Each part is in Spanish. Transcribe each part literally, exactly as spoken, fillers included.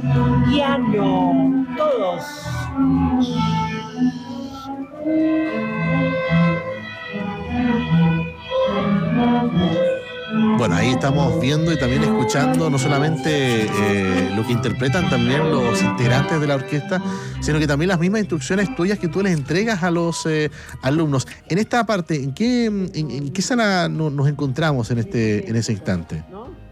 Piano, todos. Bueno, ahí estamos viendo y también escuchando no solamente eh, lo que interpretan también los integrantes de la orquesta, sino que también las mismas instrucciones tuyas que tú les entregas a los eh, alumnos. En esta parte, ¿en qué, en, en qué sala no, nos encontramos en, este, en ese instante?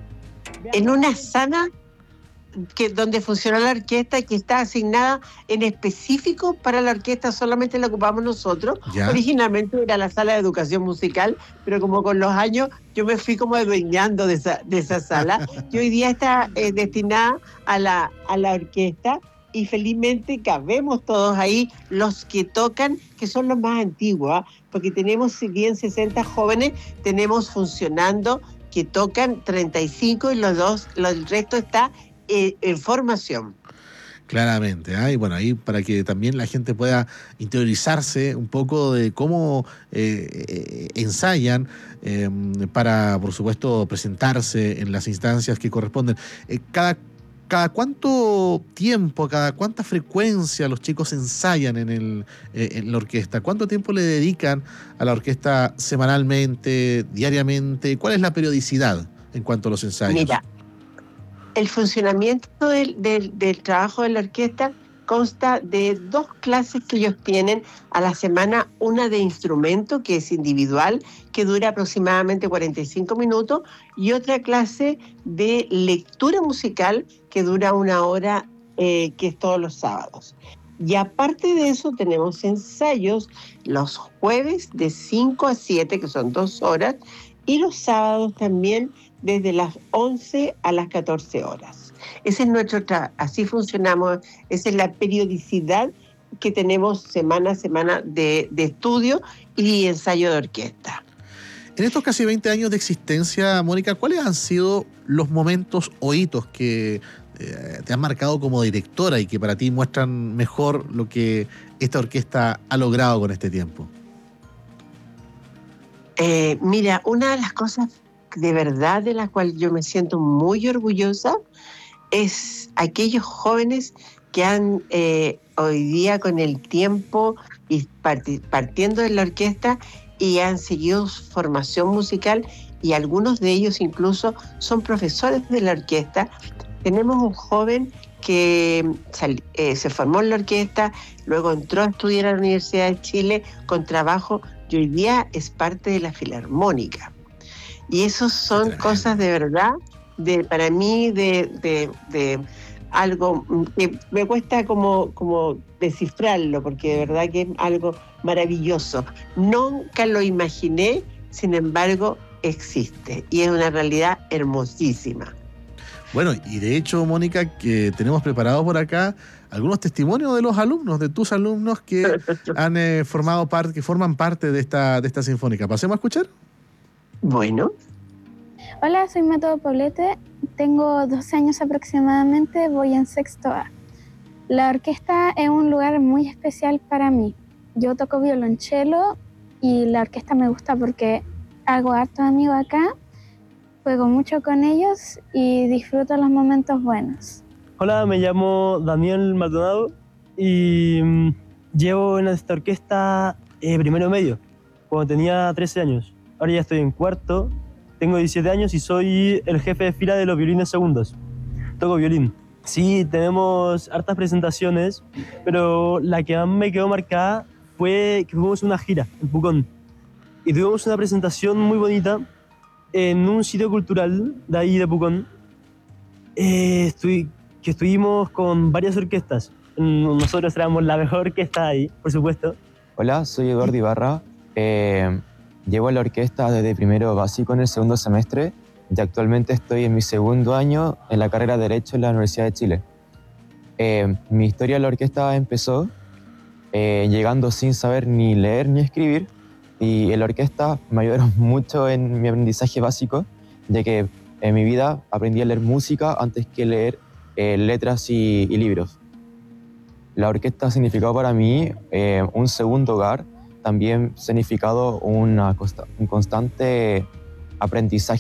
En una sala que, donde funciona la orquesta, que está asignada en específico para la orquesta, solamente la ocupamos nosotros. ¿Ya? Originalmente era la sala de educación musical, pero como con los años yo me fui como adueñando de esa, de esa sala, y hoy día está eh, destinada a la, a la orquesta, y felizmente cabemos todos ahí, los que tocan, que son los más antiguos, ¿eh? Porque tenemos, si bien sesenta jóvenes, tenemos funcionando que tocan treinta y cinco, y los dos, el resto está Eh, en formación. Claramente, ¿eh? Y bueno, ahí para que también la gente pueda interiorizarse un poco de cómo eh, eh, ensayan eh, para, por supuesto, presentarse en las instancias que corresponden. Eh, cada, cada cuánto tiempo, cada cuánta frecuencia los chicos ensayan en, el, eh, en la orquesta, cuánto tiempo le dedican a la orquesta semanalmente, diariamente, cuál es la periodicidad en cuanto a los ensayos. Mira, el funcionamiento del, del, del trabajo de la orquesta consta de dos clases que ellos tienen a la semana, una de instrumento, que es individual, que dura aproximadamente cuarenta y cinco minutos, y otra clase de lectura musical, que dura una hora, eh, que es todos los sábados. Y aparte de eso tenemos ensayos los jueves de cinco a siete, que son dos horas, y los sábados también desde las once a las catorce horas. Ese es nuestro trabajo, así funcionamos, esa es la periodicidad que tenemos semana a semana de, de estudio y ensayo de orquesta. En estos casi veinte años de existencia, Mónica, ¿cuáles han sido los momentos o hitos que eh, te han marcado como directora y que para ti muestran mejor lo que esta orquesta ha logrado con este tiempo? Eh, mira, una de las cosas de verdad de la cual yo me siento muy orgullosa es aquellos jóvenes que han eh, hoy día con el tiempo y parti- partiendo de la orquesta y han seguido su formación musical, y algunos de ellos incluso son profesores de la orquesta. Tenemos un joven que sal, eh, se formó en la orquesta, luego entró a estudiar a la Universidad de Chile con trabajo y hoy día es parte de la Filarmónica. Y esos son cosas de verdad, de, para mí, de, de, de algo que me cuesta como, como descifrarlo, porque de verdad que es algo maravilloso. Nunca lo imaginé, sin embargo, existe. Y es una realidad hermosísima. Bueno, y de hecho, Mónica, que tenemos preparado por acá algunos testimonios de los alumnos, de tus alumnos que han eh, formado parte, que forman parte de esta, de esta sinfónica. ¿Pasemos a escuchar? Bueno. Hola, soy Mato Poblete, tengo doce años aproximadamente, voy en sexto A. La orquesta es un lugar muy especial para mí. Yo toco violonchelo y la orquesta me gusta porque hago hartos amigos acá, juego mucho con ellos y disfruto los momentos buenos. Hola, me llamo Daniel Maldonado y mmm, llevo en esta orquesta eh, primero medio, cuando tenía trece años. Ahora ya estoy en cuarto, tengo diecisiete años y soy el jefe de fila de los violines segundos. Toco violín. Sí, tenemos hartas presentaciones, pero la que más me quedó marcada fue que fuimos a una gira en Pucón. Y tuvimos una presentación muy bonita en un sitio cultural de ahí de Pucón, eh, estuvi, que estuvimos con varias orquestas. Nosotros éramos la mejor orquesta ahí, por supuesto. Hola, soy Eduardo Ibarra. Eh, llevo a la orquesta desde primero básico en el segundo semestre y actualmente estoy en mi segundo año en la carrera de Derecho en la Universidad de Chile. Eh, mi historia en la orquesta empezó eh, llegando sin saber ni leer ni escribir, y en la orquesta me ayudaron mucho en mi aprendizaje básico, ya que en mi vida aprendí a leer música antes que leer eh, letras y, y libros. La orquesta ha significado para mí eh, un segundo hogar, también significado una, un constante aprendizaje